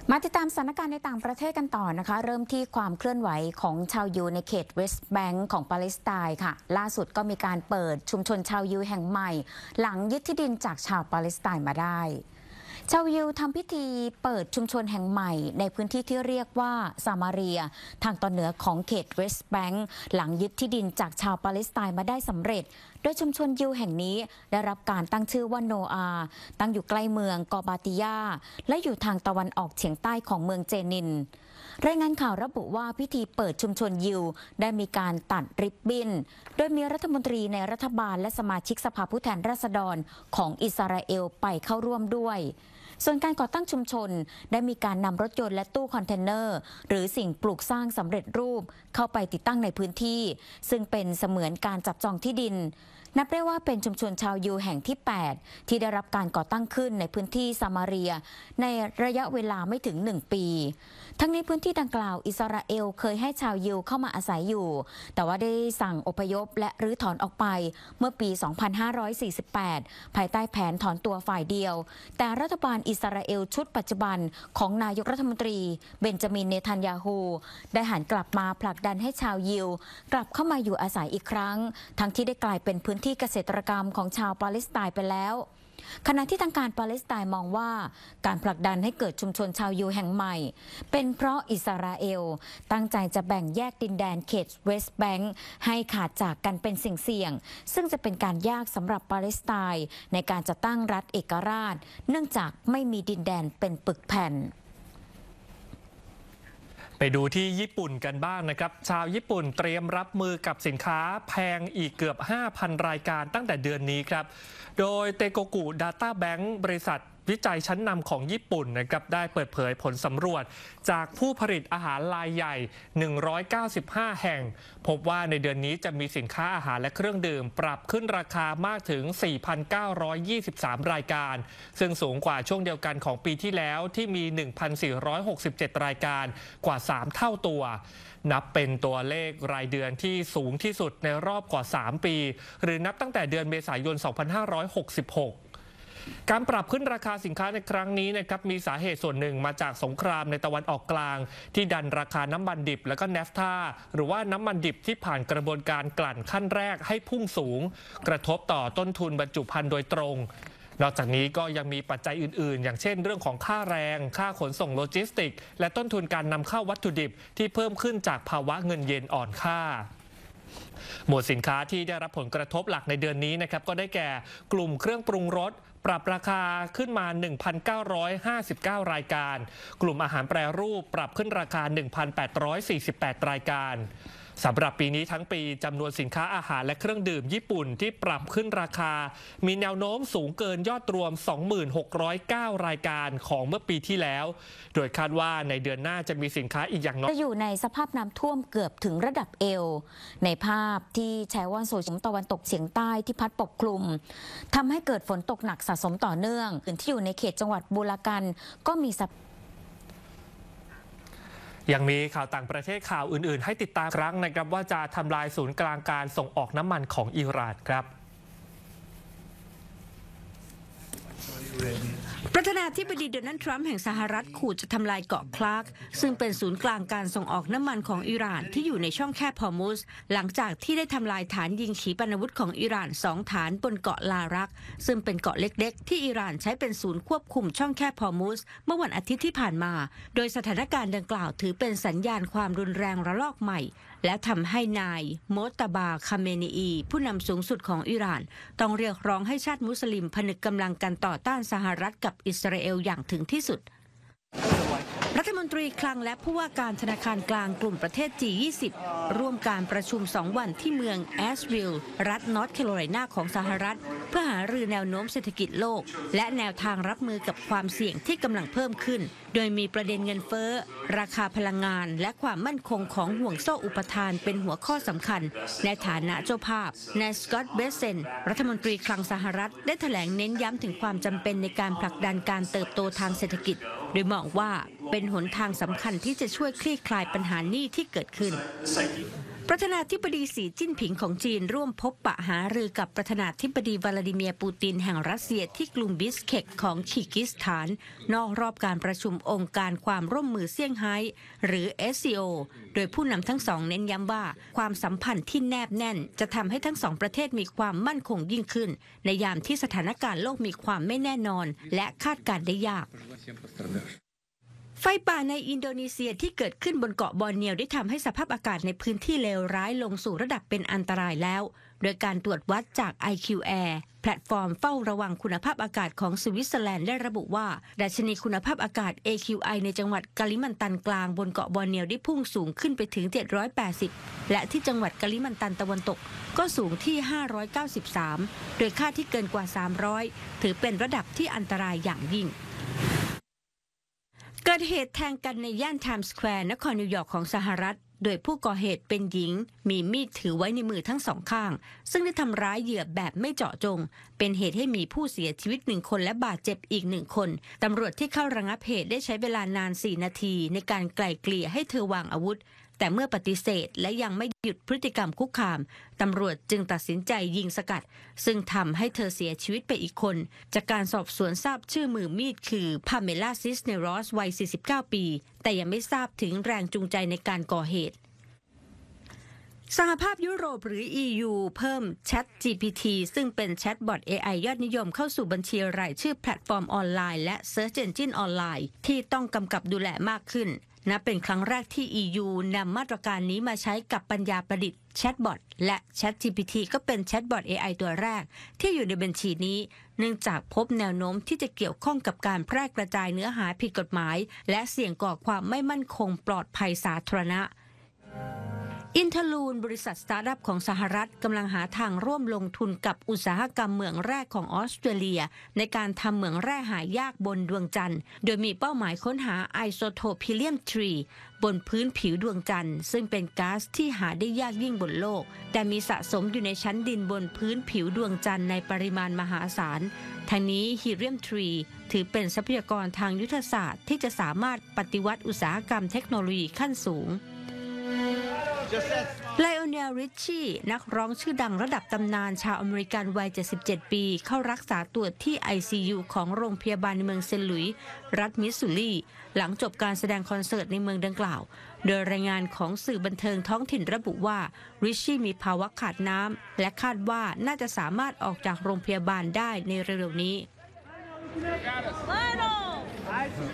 มาติดตามสถานการณ์ในต่างประเทศกันต่อนะคะเริ่มที่ความเคลื่อนไหวของชาวยิวในเขตเวสต์แบงก์ของปาเลสไตน์ค่ะล่าสุดก็มีการเปิดชุมชนชาวยิวแห่งใหม่หลังยึดที่ดินจากชาวปาเลสไตน์มาได้ชาวยิวทำพิธีเปิดชุมชนแห่งใหม่ในพื้นที่ที่เรียกว่าซามาเรียทางตอนเหนือของเขตเวสต์แบงก์หลังยึดที่ดินจากชาวปาเลสไตน์มาได้สำเร็จโดยชุมชนยิวแห่งนี้ได้รับการตั้งชื่อว่าโนอาตั้งอยู่ใกล้เมืองกอบาติยาและอยู่ทางตะวันออกเฉียงใต้ของเมืองเจนินรายงานข่าวระบุว่าพิธีเปิดชุมชนยิวได้มีการตัดริบบิ้นโดยมีรัฐมนตรีในรัฐบาลและสมาชิกสภาผู้แทนราษฎรของอิสราเอลไปเข้าร่วมด้วยส่วนการก่อตั้งชุมชนได้มีการนำรถยนต์และตู้คอนเทนเนอร์หรือสิ่งปลูกสร้างสำเร็จรูปเข้าไปติดตั้งในพื้นที่ซึ่งเป็นเสมือนการจับจองที่ดินนับได้ว่าเป็นชุมชนชาวยิวแห่งที่ 8 ที่ได้รับการก่อตั้งขึ้นในพื้นที่ซามาเรียในระยะเวลาไม่ถึง 1 ปี ทั้งนี้พื้นที่ดังกล่าวอิสราเอลเคยให้ชาวยิวเข้ามาอาศัยอยู่แต่ว่าได้สั่งอพยพและรื้อถอนออกไปเมื่อปี 2548 ภายใต้แผนถอนตัวฝ่ายเดียวแต่รัฐบาลอิสราเอลชุดปัจจุบันของนายกรัฐมนตรีเบนจามินเนทันยาฮูได้หันกลับมาผลักดันให้ชาวยิวกลับเข้ามาอยู่อาศัยอีกครั้งทั้งที่ได้กลายเป็นพื้นที่เกษตรกรรมของชาวปาเลสไตน์ไปแล้วขณะที่ทางการปาเลสไตน์มองว่าการผลักดันให้เกิดชุมชนชาวยิวแห่งใหม่เป็นเพราะอิสราเอลตั้งใจจะแบ่งแยกดินแดนเขตเวสต์แบงก์ให้ขาดจากกันเป็นสิ่งเสี่ยงซึ่งจะเป็นการยากสำหรับปาเลสไตน์ในการจะตั้งรัฐเอกราชเนื่องจากไม่มีดินแดนเป็นปึกแผ่นไปดูที่ญี่ปุ่นกันบ้างนะครับชาวญี่ปุ่นเตรียมรับมือกับสินค้าแพงอีกเกือบ 5,000 รายการตั้งแต่เดือนนี้ครับโดยเตโกกุ Data Bank บริษัทวิจัยชั้นนำของญี่ปุ่นนะครับได้เปิดเผยผลสำรวจจากผู้ผลิตอาหารรายใหญ่ 195 แห่งพบว่าในเดือนนี้จะมีสินค้าอาหารและเครื่องดื่มปรับขึ้นราคามากถึง 4,923 รายการซึ่งสูงกว่าช่วงเดียวกันของปีที่แล้วที่มี 1,467 รายการกว่า 3 เท่าตัวนับเป็นตัวเลขรายเดือนที่สูงที่สุดในรอบกว่า 3 ปีหรือนับตั้งแต่เดือนเมษายน 2566การปรับขึ้นราคาสินค้าในครั้งนี้นะครับมีสาเหตุส่วนหนึ่งมาจากสงครามในตะวันออกกลางที่ดันราคาน้ำมันดิบและก็เนฟทาหรือว่าน้ำมันดิบที่ผ่านกระบวนการกลั่นขั้นแรกให้พุ่งสูงกระทบต่อต้นทุนบรรจุภัณฑ์โดยตรงนอกจากนี้ก็ยังมีปัจจัยอื่นๆอย่างเช่นเรื่องของค่าแรงค่าขนส่งโลจิสติกและต้นทุนการนำเข้าวัตถุดิบที่เพิ่มขึ้นจากภาวะเงินเยนอ่อนค่าหมวดสินค้าที่ได้รับผลกระทบหลักในเดือนนี้นะครับก็ได้แก่กลุ่มเครื่องปรุงรสปรับราคาขึ้นมา 1,959 รายการกลุ่มอาหารแปรรูปปรับขึ้นราคา 1,848 รายการสำหรับปีนี้ทั้งปีจำนวนสินค้าอาหารและเครื่องดื่มญี่ปุ่นที่ปรับขึ้นราคามีแนวโน้มสูงเกินยอดรวม 2609 รายการของเมื่อปีที่แล้วโดยคาดว่าในเดือนหน้าจะมีสินค้าอีกอย่างน้อยจะอยู่ในสภาพน้ำท่วมเกือบถึงระดับเอวในภาพที่แชร์ว่าโซนตะวันตกเฉียงใต้ที่พัดปกคลุมทำให้เกิดฝนตกหนักสะสมต่อเนื่องที่อยู่ในเขตจังหวัดบูรากันก็มียังมีข่าวต่างประเทศข่าวอื่นๆให้ติดตามครั้งนะครับว่าจะทำลายศูนย์กลางการส่งออกน้ำมันของอิหร่านครับประธานาธิบดีโดนัลด์ทรัมป์แห่งสหรัฐขู่จะทำลายเกาะคลาร์กซึ่งเป็นศูนย์กลางการส่งออกน้ำมันของอิหร่านที่อยู่ในช่องแคบฮอร์มุซหลังจากที่ได้ทำลายฐานยิงขีปนาวุธของอิหร่าน2 ฐานบนเกาะลารักซึ่งเป็นเกาะเล็กๆที่อิหร่านใช้เป็นศูนย์ควบคุมช่องแคบฮอร์มุซเมื่อวันอาทิตย์ที่ผ่านมาโดยสถานการณ์ดังกล่าวถือเป็นสัญญาณความรุนแรงระลอกใหม่และทำให้นายโมตบาคาเมนีอีผู้นำสูงสุดของอิหร่านต้องเรียกร้องให้ชาติมุสลิมผนึกกำลังกันต่อต้านสหรัฐกับอิสราเอลอย่างถึงที่สุดรัฐมนตรีคลังและผู้ว่าการธนาคารกลางกลุ่มประเทศ G20 ร่วมการประชุม2 วันที่เมืองแอชวิลล์รัฐนอร์ทแคโรไลนาของสหรัฐเพื่อหารือแนวโน้มเศรษฐกิจโลกและแนวทางรับมือกับความเสี่ยงที่กำลังเพิ่มขึ้นโดยมีประเด็นเงินเฟ้อราคาพลังงานและความมั่นคงของห่วงโซ่อุปทานเป็นหัวข้อสำคัญในฐานะเจ้าภาพนายสกอตต์ เบสเซนรัฐมนตรีคลังสหรัฐได้แถลงเน้นย้ำถึงความจำเป็นในการผลักดันการเติบโตทางเศรษฐกิจโดยมองว่าเป็นหนทางสำคัญที่จะช่วยคลี่คลายปัญหาหนี้ที่เกิดขึ้นประธานาธิบดีสีจิ้นผิงของจีนร่วมพบปะหารือกับประธานาธิบดีวลาดิเมียร์ปูตินแห่งรัสเซียที่กรุงบิสเคกของคีร์กิสถานนอกรอบการประชุมองค์การความร่วมมือเซี่ยงไฮ้หรือ SCO โดยผู้นำทั้งสองเน้นย้ำว่าความสัมพันธ์ที่แนบแน่นจะทำให้ทั้งสองประเทศมีความมั่นคงยิ่งขึ้นในยามที่สถานการณ์โลกมีความไม่แน่นอนและคาดการณ์ได้ยากไฟป่าในอินโดนีเซียที่เกิดขึ้นบนเกาะบอร์เนียวได้ทำให้สภาพอากาศในพื้นที่เลวร้ายลงสู่ระดับเป็นอันตรายแล้วโดยการตรวจวัดจาก IQ Air แพลตฟอร์มเฝ้าระวังคุณภาพอากาศของสวิตเซอร์แลนด์ได้ระบุว่าดัชนีคุณภาพอากาศ AQI ในจังหวัดกาลิมันตันกลางบนเกาะบอร์เนียวได้พุ่งสูงขึ้นไปถึง780และที่จังหวัดกาลิมันตันตะวันตกก็สูงที่593โดยค่าที่เกินกว่า300ถือเป็นระดับที่อันตรายอย่างยิ่งเกิดเหตุแทงกันในย่านไทม์สแควร์นครนิวยอร์กของสหรัฐโดยผู้ก่อเหตุเป็นหญิงมีมีดถือไว้ในมือทั้งสองข้างซึ่งได้ทำร้ายเหยื่อแบบไม่เจาะจงเป็นเหตุให้มีผู้เสียชีวิต1คนและบาดเจ็บอีก1คนตำรวจที่เข้าระงับเหตุได้ใช้เวลานาน4นาทีในการไกล่เกลี่ยให้เธอวางอาวุธแต่เมื่อปฏิเสธและยังไม่หยุดพฤติกรรมคุกคามตำรวจจึงตัดสินใจยิงสกัดซึ่งทำให้เธอเสียชีวิตไปอีกคนจากการสอบสวนทราบชื่อมือมีดคือพาเมล่าซิสเนรอสวัย49ปีแต่ยังไม่ทราบถึงแรงจูงใจในการก่อเหตุสหภาพยุโรปหรือ EU เพิ่ม ChatGPT ซึ่งเป็นแชทบอท AI ยอดนิยมเข้าสู่บัญชีรายชื่อแพลตฟอร์มออนไลน์และ Search Engine ออนไลน์ที่ต้องกำกับดูแลมากขึ้นนับเป็นครั้งแรกที่ EU นำมาตรการนี้มาใช้กับปัญญาประดิษฐ์แชทบอทและ ChatGPT ก็เป็นแชทบอท AI ตัวแรกที่อยู่ในบัญชีนี้เนื่องจากพบแนวโน้มที่จะเกี่ยวข้องกับการแพร่กระจายเนื้อหาผิดกฎหมายและเสี่ยงก่อความไม่มั่นคงปลอดภัยสาธารณะอินทลูนบริษัทสตาร์ทอัพของสหรัฐกำลังหาทางร่วมลงทุนกับอุตสาหกรรมเหมืองแร่ของออสเตรเลียในการทำเหมืองแร่หายากบนดวงจันทร์โดยมีเป้าหมายค้นหาไอโซโทปฮีเลียม3บนพื้นผิวดวงจันทร์ซึ่งเป็นก๊าซที่หาได้ยากยิ่งบนโลกแต่มีสะสมอยู่ในชั้นดินบนพื้นผิวดวงจันทร์ในปริมาณมหาศาลทั้งนี้ฮีเลียม3ถือเป็นทรัพยากรทางยุทธศาสตร์ที่จะสามารถปฏิวัติอุตสาหกรรมเทคโนโลยีขั้นสูงไลโอเนล ริชชี่นักร้องชื่อดังระดับตำนานชาวอเมริกันวัย77ปีเข้ารักษาตัวที่ ICU ของโรงพยาบาลในเมืองเซนต์หลุยส์รัฐมิสซูรีหลังจบการแสดงคอนเสิร์ตในเมืองดังกล่าวโดยรายงานของสื่อบันเทิงท้องถิ่นระบุว่าริชชี่มีภาวะขาดน้ำและคาดว่าน่าจะสามารถออกจากโรงพยาบาลได้ในเร็วๆนี้